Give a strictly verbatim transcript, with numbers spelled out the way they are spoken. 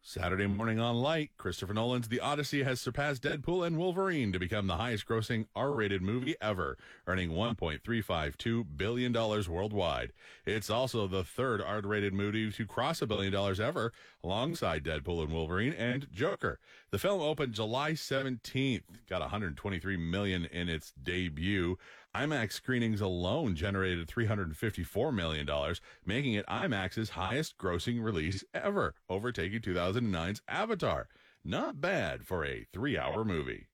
Saturday morning on Light, Christopher Nolan's The Odyssey has surpassed Deadpool and Wolverine to become the highest-grossing R-rated movie ever, earning one point three five two billion dollars worldwide. It's also the third R-rated movie to cross a billion dollars ever, alongside Deadpool and Wolverine and Joker. The film opened July seventeenth, got one hundred twenty-three million dollars in its debut. IMAX screenings alone generated three hundred fifty-four million dollars, making it IMAX's highest-grossing release ever, overtaking two thousand nine's Avatar. Not bad for a three-hour movie.